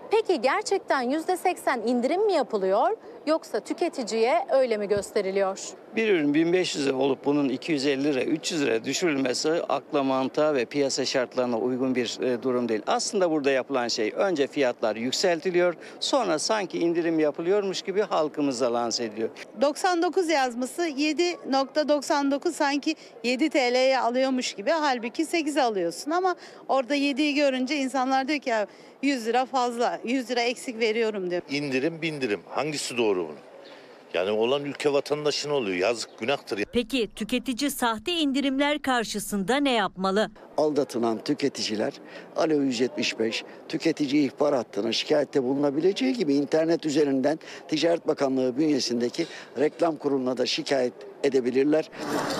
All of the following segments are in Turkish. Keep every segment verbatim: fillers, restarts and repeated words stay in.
Peki gerçekten yüzde seksen indirim mi yapılıyor yoksa tüketiciye öyle mi gösteriliyor? Bir ürün bin beş yüz lira olup bunun iki yüz elli lira, üç yüz lira düşürülmesi akla, mantığa ve piyasa şartlarına uygun bir e, durum değil. Aslında burada yapılan şey, önce fiyatlar yükseltiliyor, sonra sanki indirim yapılıyormuş gibi halkımıza lanse ediliyor. doksan dokuz yazması yedi nokta doksan dokuz, sanki yedi T L'ye alıyormuş gibi, halbuki sekiz alıyorsun ama orada yediyi görünce insanlar diyor ki ya yüz lira fazla, yüz lira eksik veriyorum diyor. İndirim bindirim, hangisi doğru bunun? Yani olan ülke vatandaşına oluyor. Yazık, günahtır. Peki tüketici sahte indirimler karşısında ne yapmalı? Aldatılan tüketiciler Alo yüz yetmiş beş tüketici ihbar hattına şikayette bulunabileceği gibi internet üzerinden Ticaret Bakanlığı bünyesindeki reklam kuruluna da şikayet edebilirler.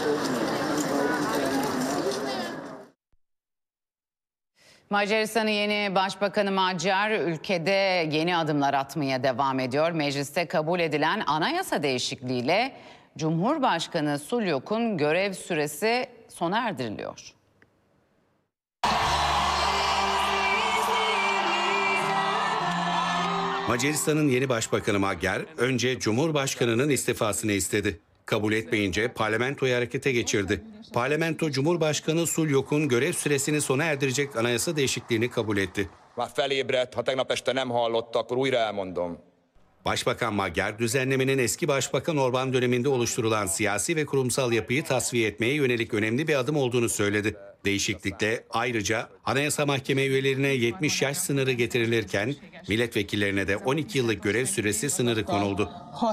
Macaristan'ın yeni Başbakanı Magyar ülkede yeni adımlar atmaya devam ediyor. Mecliste kabul edilen anayasa değişikliğiyle Cumhurbaşkanı Sulyok'un görev süresi sona erdiriliyor. Macaristan'ın yeni başbakanı Magyar önce Cumhurbaşkanı'nın istifasını istedi. Kabul etmeyince parlamentoyu harekete geçirdi. Parlamento Cumhurbaşkanı Sulyok'un görev süresini sona erdirecek anayasa değişikliğini kabul etti. Başbakan Magyar, düzenlemenin eski Başbakan Orban döneminde oluşturulan siyasi ve kurumsal yapıyı tasfiye etmeye yönelik önemli bir adım olduğunu söyledi. Değişiklikle ayrıca Anayasa Mahkeme üyelerine yetmiş yaş sınırı getirilirken milletvekillerine de on iki yıllık görev süresi sınırı konuldu.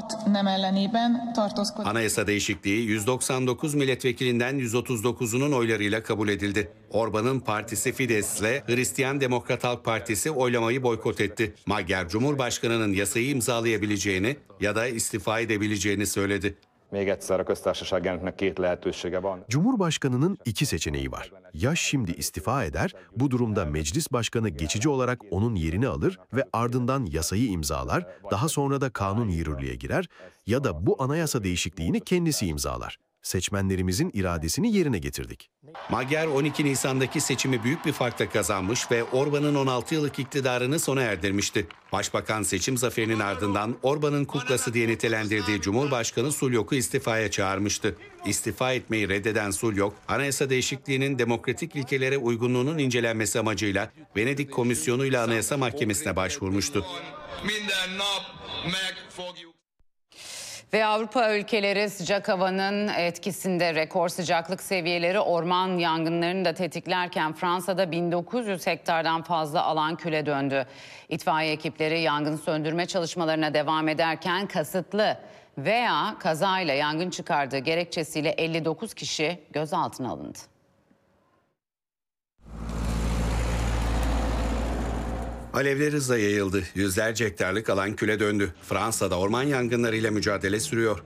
Anayasa değişikliği yüz doksan dokuz milletvekilinden yüz otuz dokuzunun oylarıyla kabul edildi. Orban'ın partisi Fidesz ile Hristiyan Demokrat Halk Partisi oylamayı boykot etti. Magyar, Cumhurbaşkanı'nın yasayı imzalayabileceğini ya da istifa edebileceğini söyledi. Cumhurbaşkanının iki seçeneği var. Ya şimdi istifa eder, bu durumda meclis başkanı geçici olarak onun yerini alır ve ardından yasayı imzalar, daha sonra da kanun yürürlüğe girer, ya da bu anayasa değişikliğini kendisi imzalar. Seçmenlerimizin iradesini yerine getirdik. Magyar on iki Nisan'daki seçimi büyük bir farkla kazanmış ve Orban'ın on altı yıllık iktidarını sona erdirmişti. Başbakan seçim zaferinin ardından Orban'ın kuklası diye nitelendirdiği Cumhurbaşkanı Sulyok'u istifaya çağırmıştı. İstifa etmeyi reddeden Sulyok, anayasa değişikliğinin demokratik ilkelere uygunluğunun incelenmesi amacıyla Venedik Komisyonu ile Anayasa Mahkemesi'ne başvurmuştu. Ve Avrupa ülkeleri sıcak havanın etkisinde rekor sıcaklık seviyeleri orman yangınlarını da tetiklerken Fransa'da bin dokuz yüz hektardan fazla alan küle döndü. İtfaiye ekipleri yangın söndürme çalışmalarına devam ederken kasıtlı veya kazayla yangın çıkardığı gerekçesiyle elli dokuz kişi gözaltına alındı. Alevler hızla yayıldı. Yüzlerce hektarlık alan küle döndü. Fransa'da orman yangınlarıyla mücadele sürüyor.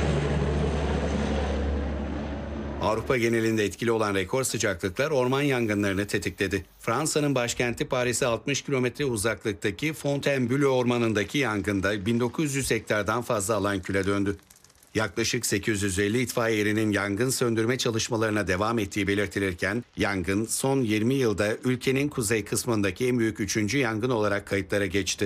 Avrupa genelinde etkili olan rekor sıcaklıklar orman yangınlarını tetikledi. Fransa'nın başkenti Paris'e altmış kilometre uzaklıktaki Fontainebleau ormanındaki yangında bin dokuz yüz hektardan fazla alan küle döndü. Yaklaşık sekiz yüz elli itfaiye erinin yangın söndürme çalışmalarına devam ettiği belirtilirken, yangın son yirmi yılda ülkenin kuzey kısmındaki en büyük üçüncü yangın olarak kayıtlara geçti.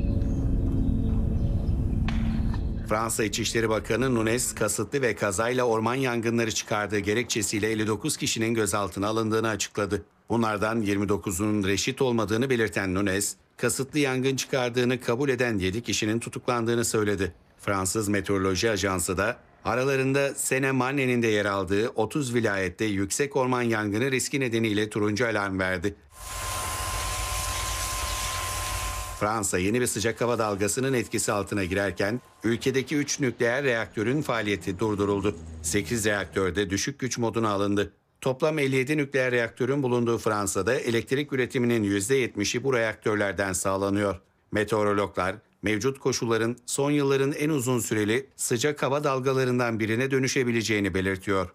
Fransa İçişleri Bakanı Nunes, kasıtlı ve kazayla orman yangınları çıkardığı gerekçesiyle elli dokuz kişinin gözaltına alındığını açıkladı. Bunlardan yirmi dokuzunun reşit olmadığını belirten Nunes, kasıtlı yangın çıkardığını kabul eden yedi kişinin tutuklandığını söyledi. Fransız Meteoroloji Ajansı da aralarında Seine-Marne'nin de yer aldığı otuz vilayette yüksek orman yangını riski nedeniyle turuncu alarm verdi. Fransa yeni bir sıcak hava dalgasının etkisi altına girerken ülkedeki üç nükleer reaktörün faaliyeti durduruldu. sekiz reaktörde düşük güç moduna alındı. Toplam elli yedi nükleer reaktörün bulunduğu Fransa'da elektrik üretiminin yüzde yetmişi bu reaktörlerden sağlanıyor. Meteorologlar mevcut koşulların son yılların en uzun süreli sıcak hava dalgalarından birine dönüşebileceğini belirtiyor.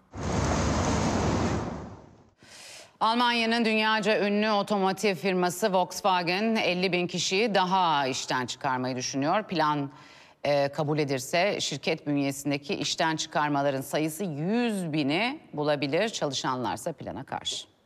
Almanya'nın dünyaca ünlü otomotiv firması Volkswagen elli bin kişiyi daha işten çıkarmayı düşünüyor. Plan e, kabul edilirse şirket bünyesindeki işten çıkarmaların sayısı yüz bini bulabilir. Çalışanlarsa plana karşı.